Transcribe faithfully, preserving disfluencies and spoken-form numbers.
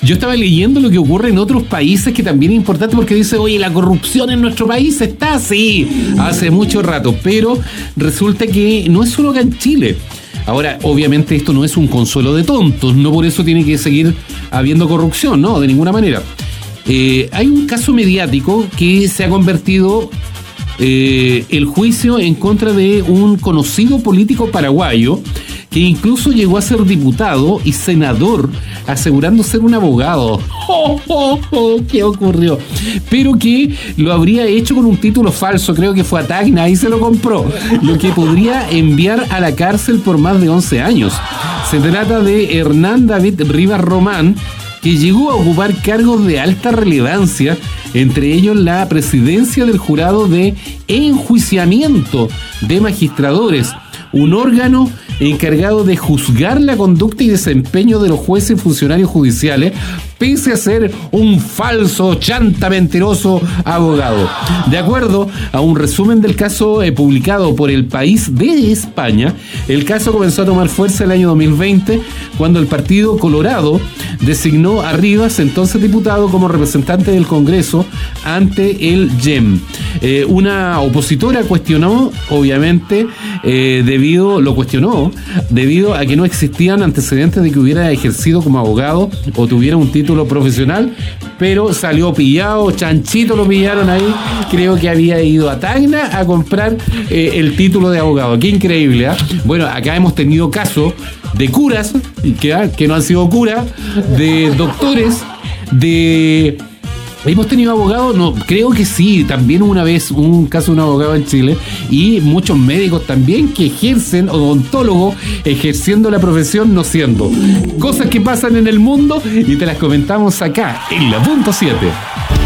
Yo estaba leyendo lo que ocurre en otros países, que también es importante, porque dice, oye, la corrupción en nuestro país está así hace mucho rato, pero resulta que no es solo acá en Chile. Ahora, obviamente esto no es un consuelo de tontos, no por eso tiene que seguir habiendo corrupción, no, de ninguna manera. Eh, hay un caso mediático que se ha convertido eh, el juicio en contra de un conocido político paraguayo que incluso llegó a ser diputado y senador, asegurando ser un abogado. ¡Oh, oh, oh! ¿Qué ocurrió? Pero que lo habría hecho con un título falso, creo que fue a Tacna y se lo compró, lo que podría enviar a la cárcel por más de once años. Se trata de Hernán David Rivas Román, que llegó a ocupar cargos de alta relevancia, entre ellos la presidencia del jurado de enjuiciamiento de magistradores, un órgano encargado de juzgar la conducta y desempeño de los jueces y funcionarios judiciales, pese a ser un falso, chanta, mentiroso abogado. De acuerdo a un resumen del caso eh, publicado por El País de España, el caso comenzó a tomar fuerza el año dos mil veinte, cuando el Partido Colorado designó a Rivas, entonces diputado, como representante del Congreso ante el Y E M. Eh, una opositora cuestionó, obviamente, eh, debido, lo cuestionó, debido a que no existían antecedentes de que hubiera ejercido como abogado o tuviera un título profesional, pero salió pillado, chanchito lo pillaron ahí, creo que había ido a Tacna a comprar eh, el título de abogado. Qué increíble, ¿eh? Bueno, acá hemos tenido casos de curas, que, que no han sido curas, de doctores, de... ¿Hemos tenido abogados? No, creo que sí. También una vez un caso de un abogado en Chile, y muchos médicos también que ejercen, odontólogos, ejerciendo la profesión, no siendo. Cosas que pasan en el mundo y te las comentamos acá en La Punto siete.